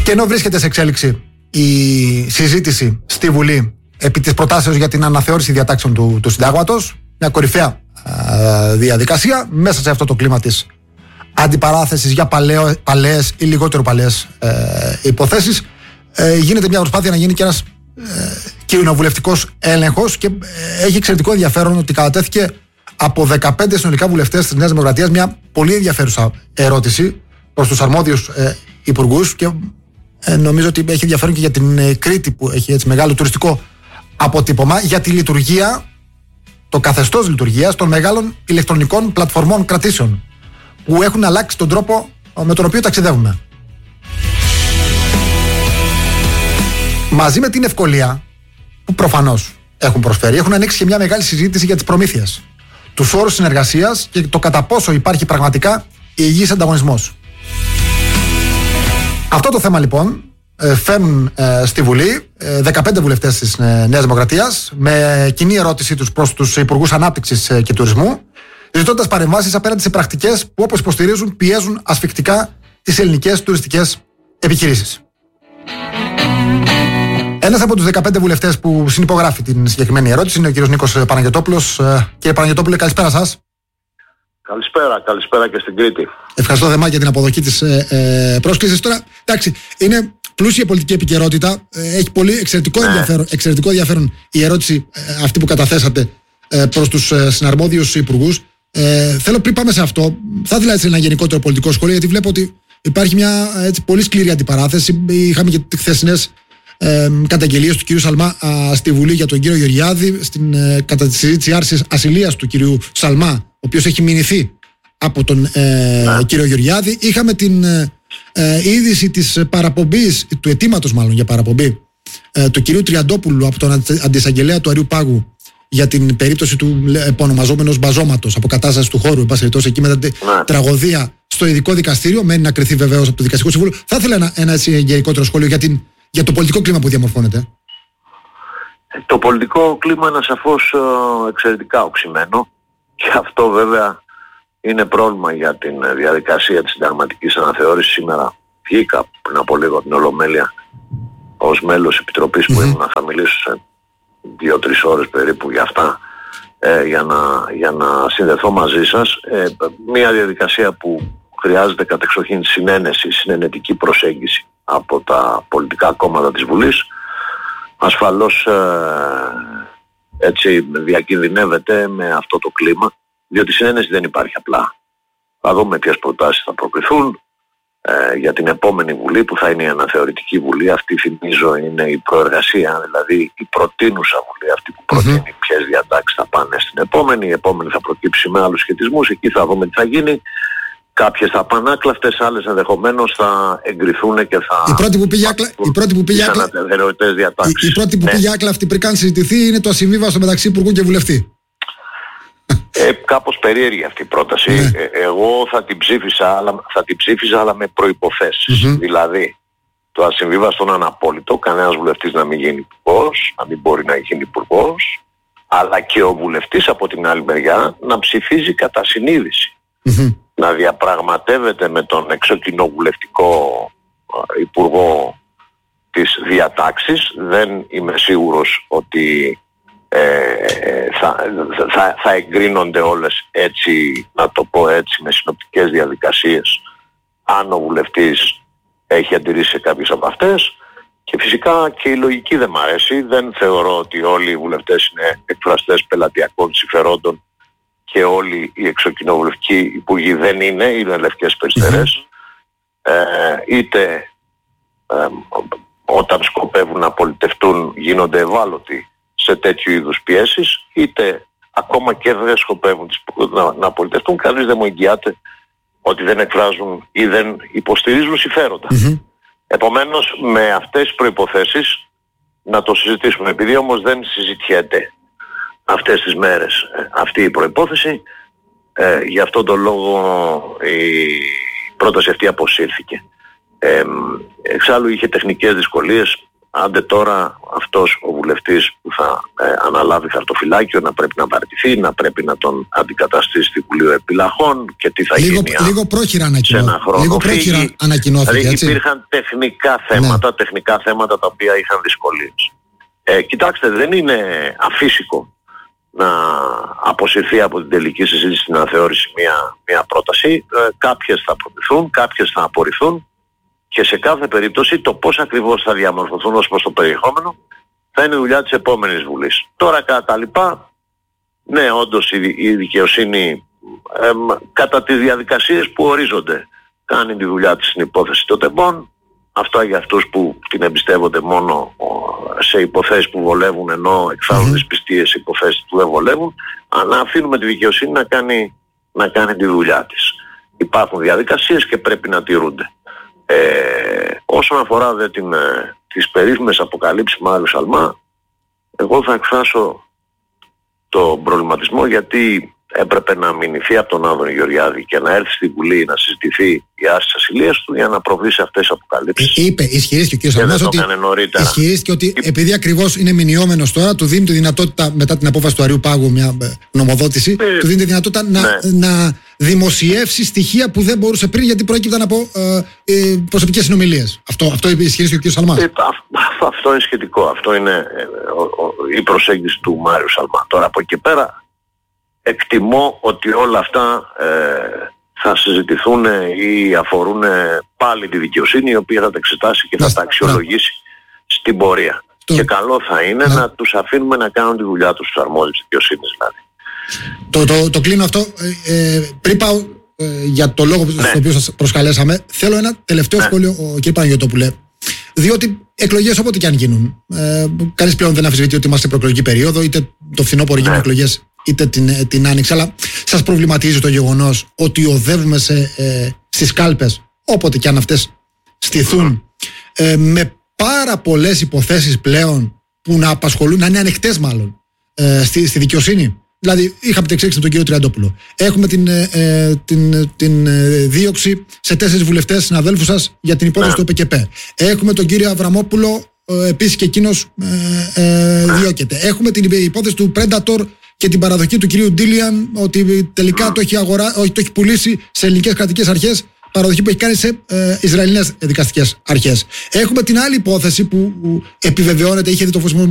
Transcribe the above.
Και ενώ βρίσκεται σε εξέλιξη η συζήτηση στη Βουλή επί της προτάσεως για την αναθεώρηση διατάξεων του συντάγματος, μια κορυφαία διαδικασία, μέσα σε αυτό το κλίμα της αντιπαράθεσης για παλαιές ή λιγότερο παλαιές υποθέσεις, γίνεται μια προσπάθεια να γίνει και ένας κοινοβουλευτικός έλεγχος, και έχει εξαιρετικό ενδιαφέρον ότι κατατέθηκε από 15 συνολικά βουλευτές της Νέας Δημοκρατίας μια πολύ ενδιαφέρουσα ερώτηση προς τους αρμόδιους υπουργούς, και νομίζω ότι έχει ενδιαφέρον και για την Κρήτη, που έχει έτσι μεγάλο τουριστικό αποτύπωμα, για τη λειτουργία, το καθεστώς λειτουργίας των μεγάλων ηλεκτρονικών πλατφορμών κρατήσεων που έχουν αλλάξει τον τρόπο με τον οποίο ταξιδεύουμε. Μαζί με την ευκολία που προφανώς έχουν προσφέρει, έχουν ανοίξει και μια μεγάλη συζήτηση για τις προμήθειες, τους όρους συνεργασίας και το κατά πόσο υπάρχει πραγματικά υγιής ανταγωνισμός. Αυτό το θέμα λοιπόν φέρνουν στη Βουλή 15 βουλευτές της Νέας Δημοκρατίας, με κοινή ερώτησή τους προς τους υπουργούς Ανάπτυξης και Τουρισμού, ζητώντας παρεμβάσεις απέναντι σε πρακτικές που, όπως υποστηρίζουν, πιέζουν ασφικτικά τις ελληνικές τουριστικές επιχειρήσεις. Ένας από τους 15 βουλευτές που συνυπογράφει την συγκεκριμένη ερώτηση είναι ο κύριος Νίκος Παναγιωτόπουλος. Κύριε Παναγιωτόπουλε, καλησπέρα σας. Καλησπέρα και στην Κρήτη. Ευχαριστώ Δεμά για την αποδοχή της πρόσκλησης. Τώρα, εντάξει, είναι πλούσια πολιτική επικαιρότητα. Έχει πολύ εξαιρετικό ενδιαφέρον η ερώτηση αυτή που καταθέσατε προς τους συναρμόδιους υπουργούς. Θέλω, πριν πάμε σε αυτό, θα ήθελα έτσι ένα γενικότερο πολιτικό σχόλιο, γιατί βλέπω ότι υπάρχει μια έτσι πολύ σκληρή αντιπαράθεση. Είχαμε και τις χθεσινές καταγγελίες του κυρίου Σαλμά στη Βουλή για τον κύριο Γεωργιάδη, κατά τη συζήτηση άρσης ασυλίας του κυρίου Σαλμά, ο οποίος έχει μηνυθεί από τον κύριο Γεωργιάδη. Είχαμε την είδηση της παραπομπής, του αιτήματος μάλλον για παραπομπή, του κυρίου Τριαντόπουλου από τον αντισαγγελέα του Αριού Πάγου για την περίπτωση του επωνομαζόμενος μπαζώματος, αποκατάσταση του χώρου, εκεί μετά την τραγωδία στο ειδικό δικαστήριο. Μένει να κριθεί βεβαίως από το Δικαστικό Συμβούλιο. Θα ήθελα ένα γενικότερο σχόλιο για το πολιτικό κλίμα που διαμορφώνεται. Το πολιτικό κλίμα είναι σαφώς εξαιρετικά οξυμένο, και αυτό βέβαια είναι πρόβλημα για την διαδικασία της συνταγματικής αναθεώρησης. Σήμερα βγήκα πριν από λίγο την Ολομέλεια ως μέλος επιτροπής που ήμουν, θα μιλήσω σε 2-3 ώρες περίπου για αυτά, για να συνδεθώ μαζί σας. Μια διαδικασία που χρειάζεται κατεξοχήν συνένεση, συνενετική προσέγγιση από τα πολιτικά κόμματα της Βουλής. Ασφαλώς έτσι διακινδυνεύεται με αυτό το κλίμα, διότι συνένεση δεν υπάρχει απλά. Θα δούμε ποιες προτάσεις θα προκριθούν για την επόμενη Βουλή, που θα είναι η αναθεωρητική Βουλή. Αυτή, θυμίζω, είναι η προεργασία, δηλαδή η προτείνουσα Βουλή, αυτή που προτείνει ποιες διατάξεις θα πάνε στην επόμενη. Η επόμενη θα προκύψει με άλλους σχετισμούς, εκεί θα δούμε τι θα γίνει. Κάποιες θα πάνε άκλαυτες, άλλες ενδεχομένως θα εγκριθούν και θα... Η πρώτη που πήγε άκλαυτη πριν καν συζητηθεί είναι το ασυμβίβαστο μεταξύ υπουργού και βουλευτή. Κάπως περίεργη αυτή η πρόταση. Εγώ θα την ψήφιζα, αλλά με προϋποθέσεις. Δηλαδή, το ασυμβίβαστο είναι αναπόλυτο, κανένας βουλευτής να μην γίνει υπουργός, να μην μπορεί να γίνει υπουργός, αλλά και ο βουλευτής από την άλλη μεριά να ψηφίζει κατά συνείδηση. Να διαπραγματεύεται με τον εξοκοινοβουλευτικό υπουργό της διατάξης. Δεν είμαι σίγουρος ότι θα εγκρίνονται όλες έτσι, να το πω έτσι, με συνοπτικές διαδικασίες, αν ο βουλευτής έχει αντιρρήσει σε κάποιες από αυτές. Και φυσικά και η λογική δεν μ' αρέσει. Δεν θεωρώ ότι όλοι οι βουλευτές είναι εκφραστές πελατειακών συμφερόντων και όλοι οι εξοκοινοβουλευτικοί υπουργοί δεν είναι λευκές περιστερές. Είτε όταν σκοπεύουν να πολιτευτούν γίνονται ευάλωτοι σε τέτοιου είδους πιέσεις, είτε ακόμα και δεν σκοπεύουν να πολιτευτούν. Κανείς δεν μου εγγυάται ότι δεν εκφράζουν ή δεν υποστηρίζουν συμφέροντα. Επομένως, με αυτές τις προϋποθέσεις να το συζητήσουμε. Επειδή όμως δεν συζητιέται αυτές τις μέρες αυτή η προϋπόθεση, γι' αυτόν τον λόγο η πρόταση αυτή αποσύρθηκε. Εξάλλου είχε τεχνικές δυσκολίες. άντε τώρα αυτός ο βουλευτής που θα αναλάβει χαρτοφυλάκιο να πρέπει να παραιτηθεί, να πρέπει να τον αντικαταστήσει στη Βουλή Επιλαχών και τι θα γίνει. Λίγο πρόχειρα ανακοινώθηκε. Δηλαδή υπήρχαν τεχνικά θέματα τα οποία είχαν δυσκολίες. Κοιτάξτε, δεν είναι αφύσικο να αποσυρθεί από την τελική συζήτηση στην αναθεώρηση μια πρόταση. Κάποιες θα απορριφθούν, κάποιες θα απορριφθούν και σε κάθε περίπτωση το πώς ακριβώς θα διαμορφωθούν ως προς το περιεχόμενο θα είναι δουλειά της επόμενης Βουλής. Τώρα κατά τα λοιπά, ναι, όντως η δικαιοσύνη κατά τις διαδικασίες που ορίζονται κάνει τη δουλειά της στην υπόθεση των τεμπών. Αυτά για αυτούς που την εμπιστεύονται μόνο σε υποθέσεις που βολεύουν, ενώ εκφράζουν τις πιστείες υποθέσεις που δεν βολεύουν, αλλά αφήνουμε τη δικαιοσύνη να κάνει τη δουλειά της. Υπάρχουν διαδικασίες και πρέπει να τηρούνται. Όσον αφορά τις περίφημες αποκαλύψεις Μάριου Σαλμά, εγώ θα εκφράσω τον προβληματισμό γιατί έπρεπε να μηνυθεί από τον Άδωνη Γεωργιάδη και να έρθει στη Βουλή να συζητηθεί η άσκηση ασυλίας του για να προβεί σε αυτές τις αποκαλύψεις. Ισχυρίστηκε ο κ. Σαλμάς ότι επειδή ακριβώς είναι μηνυόμενος τώρα, του δίνει τη δυνατότητα μετά την απόφαση του Αριού Πάγου, μια νομοδότηση, του δίνει τη δυνατότητα να δημοσιεύσει στοιχεία που δεν μπορούσε πριν γιατί προέκυπταν από προσωπικές συνομιλίες. Αυτό ισχυρίστηκε ο κ. Σαλμάς. Αυτό είναι σχετικό. Αυτό είναι η προσέγγιση του Μάριου Σαλμά. Τώρα από εκεί πέρα εκτιμώ ότι όλα αυτά θα συζητηθούν ή αφορούν πάλι τη δικαιοσύνη, η οποία θα τα εξετάσει και θα τα αξιολογήσει στην πορεία. Και καλό θα είναι να τους αφήνουμε να κάνουν τη δουλειά τους στους αρμόδιους δικαιοσύνης δηλαδή. Το κλείνω αυτό. Πριν πάω για το λόγο στον οποίο σας προσκαλέσαμε, θέλω ένα τελευταίο σχόλιο, ο κ. Παναγιωτόπουλε. Διότι εκλογές όποτε και αν γίνουν, κανείς πλέον δεν αμφισβητεί ότι είμαστε σε προεκλογική περίοδο, είτε το φθινόπωρο γίνουν εκλογές, είτε την άνοιξη. Αλλά σας προβληματίζει το γεγονός ότι οδεύουμε στις κάλπες, όποτε και αν αυτές στηθούν, με πάρα πολλές υποθέσεις πλέον που να απασχολούν, να είναι ανοιχτές μάλλον, στη δικαιοσύνη. Δηλαδή, είχαμε την εξέλιξη με τον κύριο Τριαντόπουλο. Έχουμε την δίωξη σε 4 βουλευτές συναδέλφους σας για την υπόθεση του ΟΠΚΠ. Έχουμε τον κύριο Αβραμόπουλο, επίσης και εκείνος διώκεται. Έχουμε την υπόθεση του Predator και την παραδοχή του κυρίου Ντίλιαν ότι τελικά το έχει πουλήσει σε ελληνικές κρατικές αρχές, παραδοχή που έχει κάνει σε Ισραηλινές δικαστικές αρχές. Έχουμε την άλλη υπόθεση που επιβεβαιώνεται, είχε δει το φως